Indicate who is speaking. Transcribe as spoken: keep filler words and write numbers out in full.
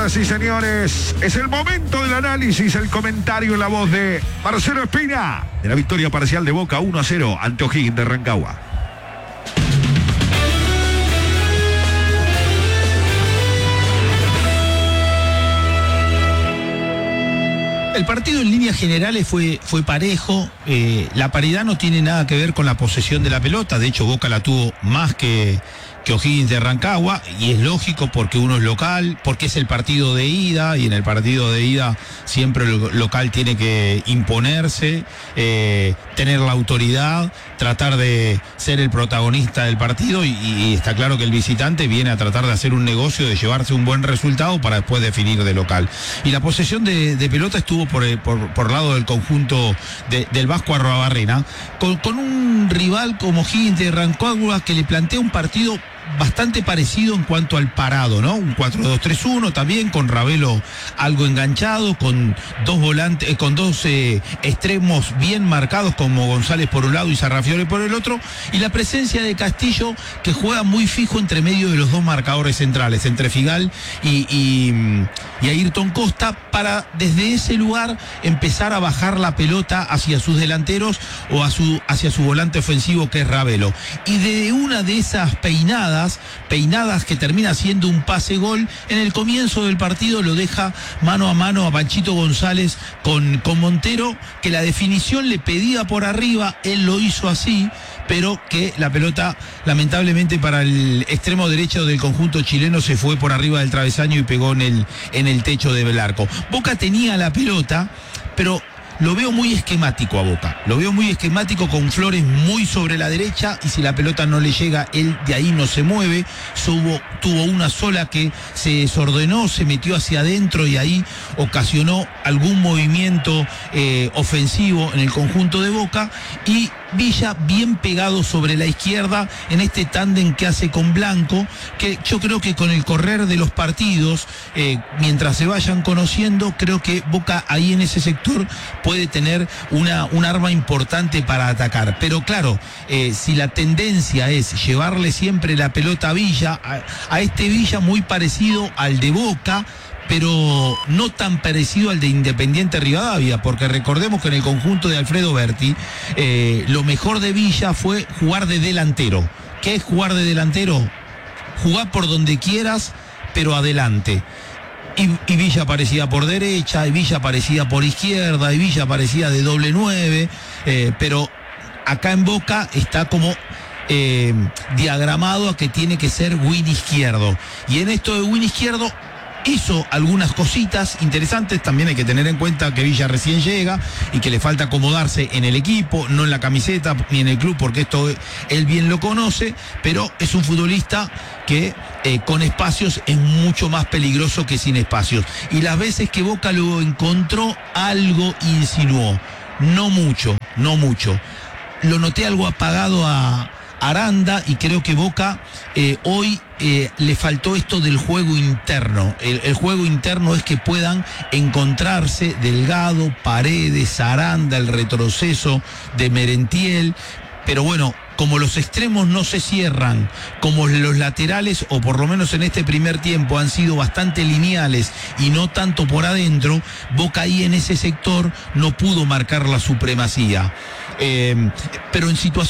Speaker 1: Señoras y señores, es el momento del análisis, el comentario en la voz de Marcelo Espina, de la victoria parcial de Boca uno a cero ante O'Higgins de Rancagua.
Speaker 2: El partido en líneas generales fue, fue parejo, eh, la paridad no tiene nada que ver con la posesión de la pelota, de hecho Boca la tuvo más que, que O'Higgins de Rancagua, y es lógico porque uno es local, porque es el partido de ida, y en el partido de ida siempre el local tiene que imponerse, eh, tener la autoridad, tratar de ser el protagonista del partido, y, y está claro que el visitante viene a tratar de hacer un negocio, de llevarse un buen resultado para después definir de local. Y la posesión de, de pelota estuvo por, por, por lado del conjunto de, del Vasco Arruabarrena, con, con un rival como O'Higgins de Rancagua que le plantea un partido bastante parecido en cuanto al parado, ¿no? Un cuatro dos tres uno también, con Ravelo algo enganchado, con dos volantes, eh, con dos eh, extremos bien marcados como González por un lado y Sarrafiore por el otro, y la presencia de Castillo, que juega muy fijo entre medio de los dos marcadores centrales, entre Figal y, y, y Ayrton Costa, para desde ese lugar empezar a bajar la pelota hacia sus delanteros o a su, hacia su volante ofensivo, que es Ravelo. Y de una de esas peinadas peinadas que termina siendo un pase gol, en el comienzo del partido lo deja mano a mano a Panchito González con, con Montero, que la definición le pedía por arriba, él lo hizo así, pero que la pelota lamentablemente para el extremo derecho del conjunto chileno se fue por arriba del travesaño y pegó en el, en el techo del arco. Boca tenía la pelota, pero lo veo muy esquemático a Boca, lo veo muy esquemático, con Flores muy sobre la derecha, y si la pelota no le llega, él de ahí no se mueve. Subo, tuvo una sola que se desordenó, se metió hacia adentro y ahí ocasionó algún movimiento eh, ofensivo en el conjunto de Boca, y Villa bien pegado sobre la izquierda en este tándem que hace con Blanco, que yo creo que con el correr de los partidos, eh, mientras se vayan conociendo, creo que Boca ahí en ese sector puede tener una, un arma importante para atacar. Pero claro, eh, si la tendencia es llevarle siempre la pelota a Villa, a, a este Villa muy parecido al de Boca, pero no tan parecido al de Independiente Rivadavia, porque recordemos que en el conjunto de Alfredo Berti, eh, lo mejor de Villa fue jugar de delantero. ¿Qué es jugar de delantero? Jugar por donde quieras, pero adelante. Y, y Villa aparecía por derecha, y Villa aparecía por izquierda, y Villa aparecía de doble nueve, eh, pero acá en Boca está como eh, diagramado a que tiene que ser win izquierdo. Y en esto de win izquierdo hizo algunas cositas interesantes. También hay que tener en cuenta que Villa recién llega y que le falta acomodarse en el equipo, no en la camiseta ni en el club, porque esto él bien lo conoce, pero es un futbolista que eh, con espacios es mucho más peligroso que sin espacios. Y las veces que Boca lo encontró, algo insinuó, no mucho, no mucho. Lo noté algo apagado a Aranda, y creo que Boca eh, hoy eh, le faltó esto del juego interno. El, el juego interno es que puedan encontrarse Delgado, Paredes, Aranda, el retroceso de Merentiel, pero bueno, como los extremos no se cierran, como los laterales, o por lo menos en este primer tiempo, han sido bastante lineales y no tanto por adentro, Boca ahí en ese sector no pudo marcar la supremacía. Eh, pero en situación